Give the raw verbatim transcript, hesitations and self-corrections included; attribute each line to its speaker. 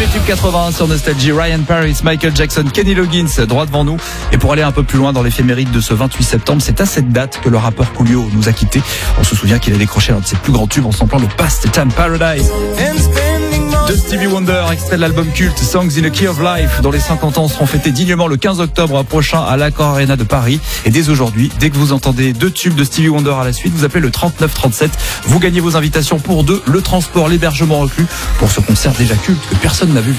Speaker 1: les tubes quatre-vingts sur Nostalgie, Ryan Paris, Michael Jackson, Kenny Loggins, droit devant nous. Et pour aller un peu plus loin dans l'éphéméride de ce vingt-huit septembre, c'est à cette date que le rappeur Coolio nous a quittés. On se souvient qu'il a décroché l'un de ses plus grands tubes en samplant le Past Time Paradise de Stevie Wonder, extrait de l'album culte Songs in a Key of Life, dont les cinquante ans seront fêtés dignement le quinze octobre prochain à l'Accor Arena de Paris. Et dès aujourd'hui, dès que vous entendez deux tubes de Stevie Wonder à la suite, vous appelez le trente-neuf trente-sept. Vous gagnez vos invitations pour deux, le transport, l'hébergement inclus pour ce concert déjà culte que personne n'a vu venir.